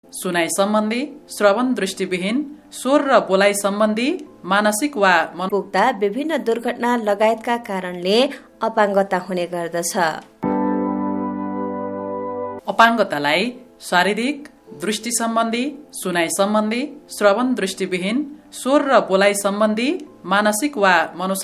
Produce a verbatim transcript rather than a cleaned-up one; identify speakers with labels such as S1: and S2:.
S1: सुनाइ सम्बन्धी, श्रवण दृष्टिविहीन, स्वर र बोलाइ सम्बन्धी, मानसिक वा
S2: पुग्दा विभिन्न दुर्घटना लगायतका कारणले अपाङ्गता हुने गर्दछ।
S1: अपाङ्गतालाई शारीरिक, दृष्टि सम्बन्धी, सुनाइ सम्बन्धी, श्रवण दृष्टिविहीन, स्वर र बोलाइ सम्बन्धी, मानसिक वा